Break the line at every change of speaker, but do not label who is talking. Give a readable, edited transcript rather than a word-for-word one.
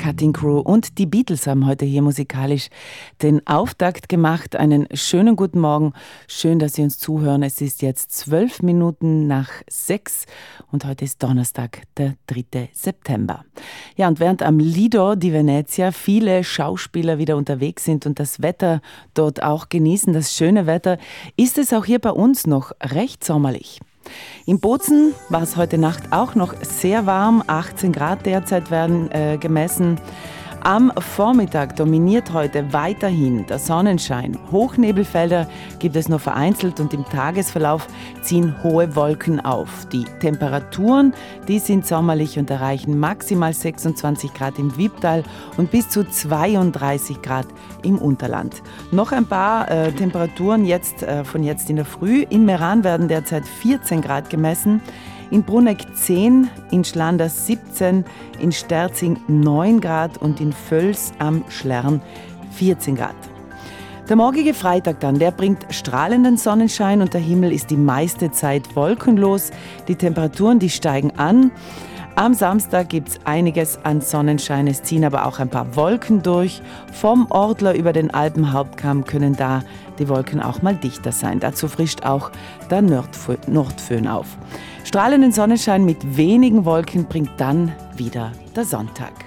Cutting Crew und die Beatles haben heute hier musikalisch den Auftakt gemacht. Einen schönen guten Morgen. Schön, dass Sie uns zuhören. Es ist jetzt 12 Minuten nach 6 und heute ist Donnerstag, der 3. September. Ja, und während am Lido di Venezia viele Schauspieler wieder unterwegs sind und das Wetter dort auch genießen, das schöne Wetter, ist es auch hier bei uns noch recht sommerlich. In Bozen war es heute Nacht auch noch sehr warm, 18 Grad derzeit werden gemessen. Am Vormittag dominiert heute weiterhin der Sonnenschein. Hochnebelfelder gibt es nur vereinzelt und im Tagesverlauf ziehen hohe Wolken auf. Die Temperaturen, die sind sommerlich und erreichen maximal 26 Grad im Wipptal und bis zu 32 Grad im Unterland. Noch ein paar Temperaturen von jetzt in der Früh. In Meran werden derzeit 14 Grad gemessen. In Bruneck 10, in Schlanders 17, in Sterzing 9 Grad und in Völs am Schlern 14 Grad. Der morgige Freitag dann, der bringt strahlenden Sonnenschein und der Himmel ist die meiste Zeit wolkenlos. Die Temperaturen, die steigen an. Am Samstag gibt es einiges an Sonnenschein, es ziehen aber auch ein paar Wolken durch. Vom Ortler über den Alpenhauptkamm können da die Wolken auch mal dichter sein. Dazu frischt auch der Nordföhn auf. Strahlenden Sonnenschein mit wenigen Wolken bringt dann wieder der Sonntag.